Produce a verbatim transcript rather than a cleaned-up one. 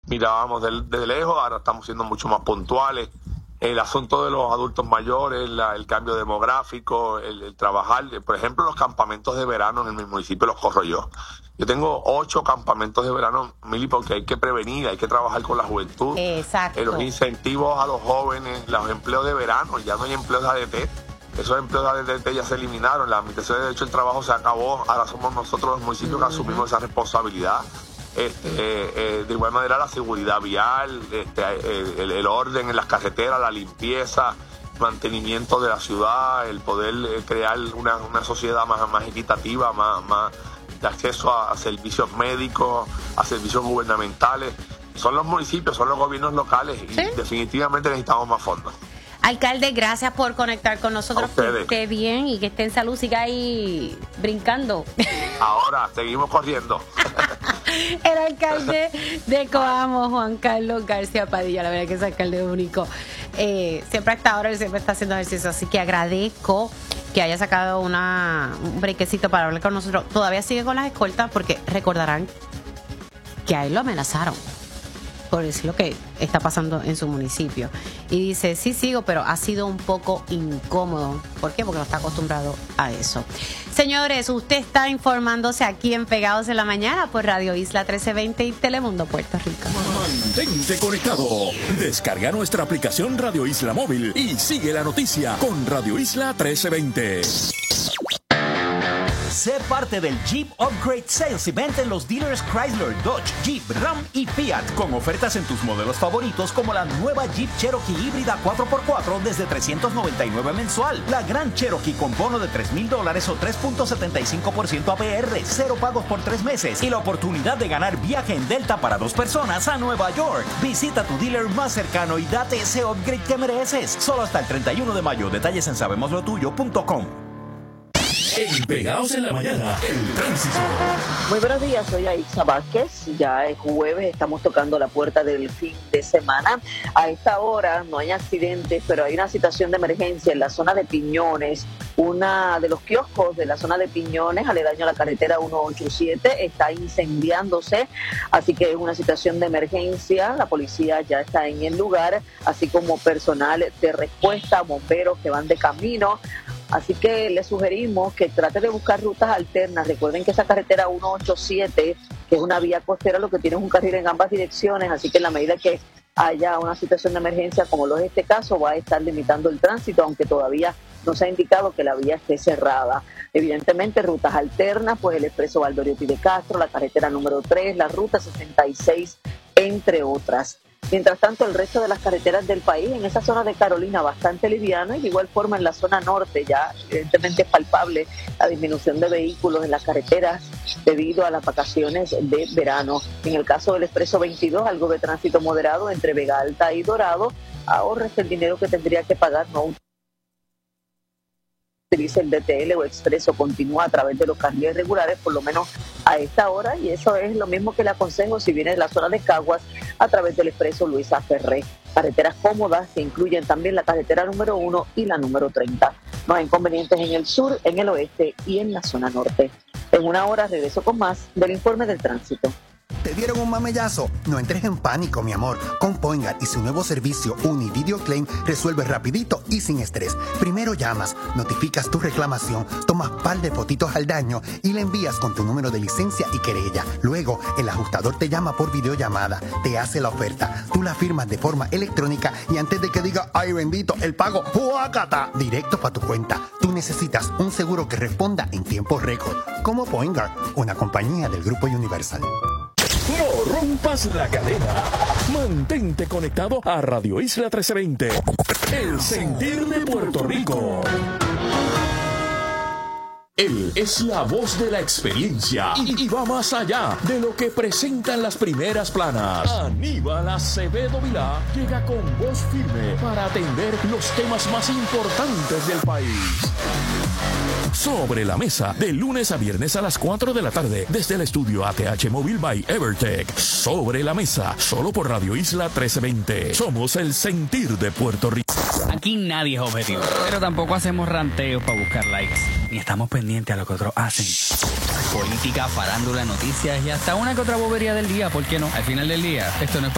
mirábamos de, de lejos, ahora estamos siendo mucho más puntuales. El asunto de los adultos mayores, la, el cambio demográfico, el, el trabajar, por ejemplo, los campamentos de verano en mi municipio los corro yo. Yo tengo ocho campamentos de verano, Mili, porque hay que prevenir, hay que trabajar con la juventud. Exacto. Eh, los incentivos a los jóvenes, los empleos de verano, ya no hay empleos de A D T. Esos empleos de A D T ya se eliminaron, la Administración de Derecho del Trabajo se acabó, ahora somos nosotros los municipios uh-huh. que asumimos esa responsabilidad. Este, eh, eh, de igual manera la seguridad vial, este, eh, el, el orden en las carreteras, la limpieza, mantenimiento de la ciudad, el poder eh, crear una, una sociedad más, más equitativa, más, más de acceso a, a servicios médicos, a servicios gubernamentales. Son los municipios, son los gobiernos locales y ¿sí? definitivamente necesitamos más fondos. Alcalde, gracias por conectar con nosotros. Que esté bien y que esté en salud, siga ahí brincando. Ahora, seguimos corriendo. El alcalde de Coamo, Juan Carlos García Padilla, la verdad que es alcalde único. Eh, siempre hasta ahora él siempre está haciendo ejercicio, así que agradezco que haya sacado una, un brequecito para hablar con nosotros. Todavía sigue con las escoltas porque recordarán que a él lo amenazaron por decir lo que está pasando en su municipio. Y dice, sí sigo, pero ha sido un poco incómodo. ¿Por qué? Porque no está acostumbrado a eso. Señores, usted está informándose aquí en Pegados en la Mañana por Radio Isla trece veinte y Telemundo Puerto Rico. Mantente conectado. Descarga nuestra aplicación Radio Isla Móvil y sigue la noticia con Radio Isla trece veinte. Sé parte del Jeep Upgrade Sales Event en los dealers Chrysler, Dodge, Jeep, Ram y Fiat, con ofertas en tus modelos favoritos como la nueva Jeep Cherokee híbrida cuatro por cuatro desde trescientos noventa y nueve mensual, la Grand Cherokee con bono de tres mil dólares o tres punto setenta y cinco por ciento A P R, cero pagos por tres meses y la oportunidad de ganar viaje en Delta para dos personas a Nueva York. Visita tu dealer más cercano y date ese upgrade que mereces. Solo hasta el treinta y uno de mayo. Detalles en sabemos lo tuyo punto com. En Pegados en la Mañana, el tránsito. Muy buenos días, soy Aixa Vázquez. Ya es jueves, estamos tocando la puerta del fin de semana. A esta hora no hay accidentes, pero hay una situación de emergencia en la zona de Piñones. Una de los kioscos de la zona de Piñones, aledaño a la carretera ciento ochenta y siete, está incendiándose, así que es una situación de emergencia. La policía ya está en el lugar, así como personal de respuesta, bomberos que van de camino. Así que les sugerimos que trate de buscar rutas alternas. Recuerden que esa carretera ciento ochenta y siete, que es una vía costera, lo que tiene es un carril en ambas direcciones, así que en la medida que haya una situación de emergencia, como lo es este caso, va a estar limitando el tránsito, aunque todavía no se ha indicado que la vía esté cerrada. Evidentemente, rutas alternas, pues el expreso Valdoriotti de Castro, la carretera número tres, la ruta sesenta y seis, entre otras. Mientras tanto, el resto de las carreteras del país, en esa zona de Carolina, bastante liviano, y de igual forma en la zona norte, ya evidentemente es palpable la disminución de vehículos en las carreteras debido a las vacaciones de verano. En el caso del expreso veintidós, algo de tránsito moderado entre Vega Alta y Dorado. Ahorres el dinero que tendría que pagar, no utilice el D T L o expreso, continúa a través de los carriles regulares, por lo menos a esta hora, y eso es lo mismo que le aconsejo si viene de la zona de Caguas a través del expreso Luisa Ferré. Carreteras cómodas que incluyen también la carretera número uno y la número treinta. No hay inconvenientes en el sur, en el oeste y en la zona norte. En una hora regreso con más del informe del tránsito. ¿Te dieron un mamellazo? No entres en pánico, mi amor. Con Poingat y su nuevo servicio Univideo Claim resuelve rapidito y sin estrés. Primero llamas, notificas tu reclamación, tomas par de fotitos al daño y le envías con tu número de licencia y querella. Luego, el ajustador te llama por videollamada, te hace la oferta, tú la firmas de forma electrónica y antes de que diga, ay bendito, el pago, ¡huácata!, directo para tu cuenta. Tú necesitas un seguro que responda en tiempo récord. Como Poingat, una compañía del Grupo Universal. No rompas la cadena. Mantente conectado a Radio Isla trece veinte. El sentir de Puerto Rico. Él es la voz de la experiencia y, y va más allá de lo que presentan las primeras planas. Aníbal Acevedo Vilá llega con voz firme para atender los temas más importantes del país. Sobre la Mesa, de lunes a viernes a las cuatro de la tarde, desde el estudio A T H Móvil by Evertech. Sobre la Mesa, solo por Radio Isla trece veinte. Somos el sentir de Puerto Rico. Aquí nadie es objetivo, pero tampoco hacemos ranteos para buscar likes, ni estamos pendientes a lo que otros hacen. Política, farándula, noticias y hasta una que otra bobería del día, ¿por qué no? Al final del día, esto no es